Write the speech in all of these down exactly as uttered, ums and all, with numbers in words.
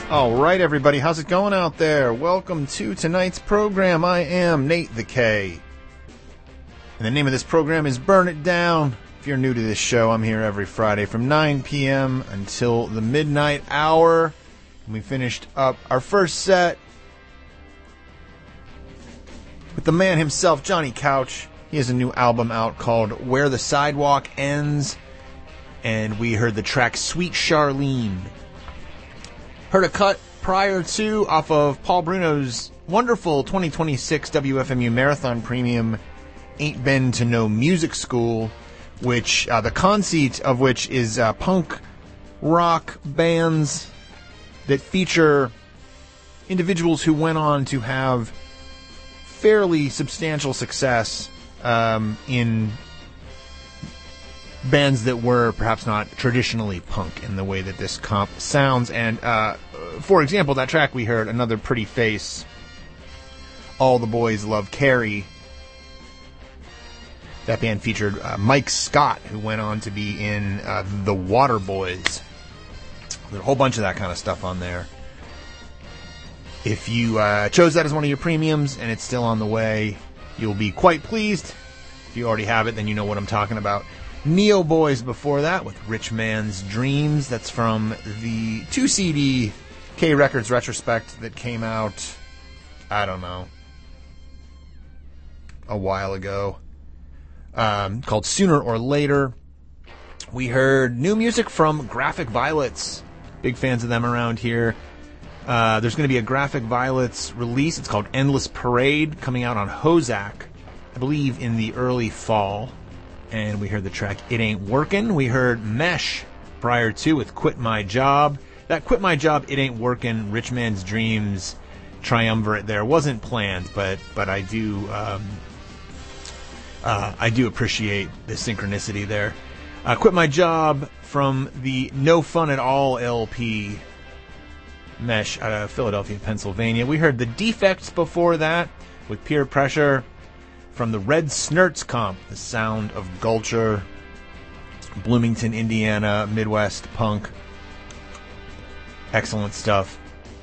All right, everybody, how's it going out there? Welcome to tonight's program. I am Nate the K. And the name of this program is Burn It Down. If you're new to this show, I'm here every Friday from nine p.m. until the midnight hour. And we finished up our first set with the man himself, Johnny Couch. He has a new album out called Where the Sidewalk Ends. And we heard the track Sweet Charlene. Heard a cut prior to off of Paul Bruno's wonderful twenty twenty-six W F M U Marathon Premium Ain't Been to No Music School, which uh, the conceit of which is uh, punk rock bands that feature individuals who went on to have fairly substantial success um, in bands that were perhaps not traditionally punk in the way that this comp sounds. And, uh, for example, that track we heard, Another Pretty Face, All the Boys Love Carrie. That band featured uh, Mike Scott, who went on to be in uh, The Waterboys. There's a whole bunch of that kind of stuff on there. If you uh, chose that as one of your premiums and it's still on the way, you'll be quite pleased. If you already have it, then you know what I'm talking about. Neo Boys before that with Rich Man's Dreams. That's from the two C D K Records retrospect that came out, I don't know, a while ago, um, called Sooner or Later. We heard new music from Graphic Violets. Big fans of them around here. Uh, there's going to be a Graphic Violets release. It's called Endless Parade, coming out on Hozak, I believe in the early fall. And we heard the track It Ain't Workin'. We heard Mesh prior to with Quit My Job. That Quit My Job, It Ain't Workin', Rich Man's Dreams triumvirate there wasn't planned, but but I do um, uh, I do appreciate the synchronicity there. Uh, Quit My Job from the No Fun at All L P, Mesh out of Philadelphia, Pennsylvania. We heard The Defects before that with Peer Pressure. From the Red Snurts comp, The Sound of Gulcher, Bloomington, Indiana, Midwest punk. Excellent stuff.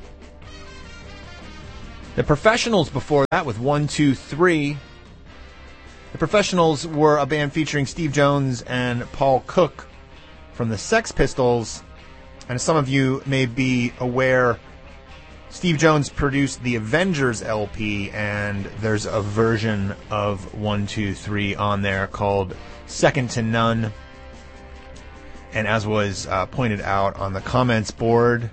The Professionals before that with one two three. The Professionals were a band featuring Steve Jones and Paul Cook from the Sex Pistols. And as some of you may be aware, Steve Jones produced the Avengers L P, and there's a version of one two three on there called Second to None. And as was uh, pointed out on the comments board,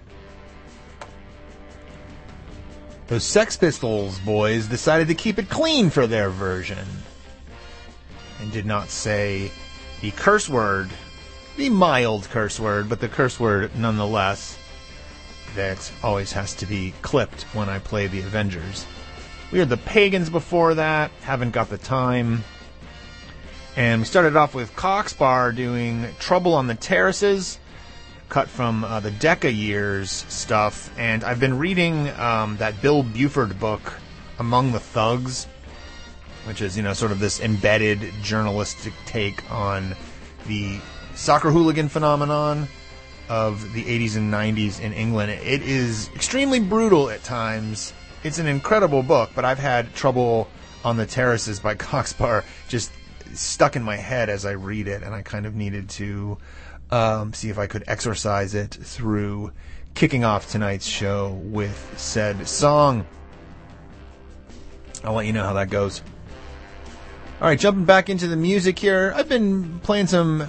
those Sex Pistols boys decided to keep it clean for their version and did not say the curse word, the mild curse word, but the curse word nonetheless, that always has to be clipped when I play the Avengers. We heard the Pagans before that, Haven't Got the Time. And we started off with Coxbar doing Trouble on the Terraces, cut from uh, the Decca Years stuff. And I've been reading um, that Bill Buford book, Among the Thugs, which is, you know, sort of this embedded journalistic take on the soccer hooligan phenomenon of the eighties and nineties in England. It is extremely brutal at times. It's an incredible book, but I've had Trouble on the Terraces by Coxbar just stuck in my head as I read it, and I kind of needed to um, see if I could exorcise it through kicking off tonight's show with said song. I'll let you know how that goes. Alright, jumping back into the music here. I've been playing some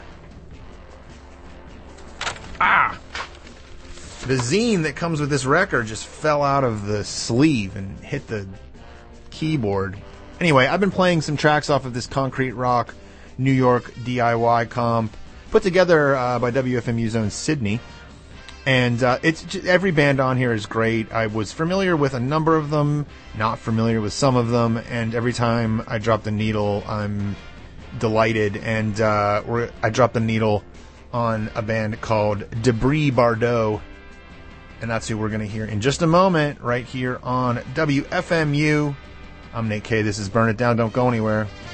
Ah! The zine that comes with this record just fell out of the sleeve and hit the keyboard. Anyway, I've been playing some tracks off of this Concrete Rock New York D I Y comp, put together uh, by W F M U's own Sydney. And uh, it's just, every band on here is great. I was familiar with a number of them, not familiar with some of them, and every time I drop the needle, I'm delighted. And uh, we're, I dropped the needle on a band called Debris Bardot, and that's who we're going to hear in just a moment right here on W F M U. I'm Nate K. This is Burn It Down. Don't go anywhere.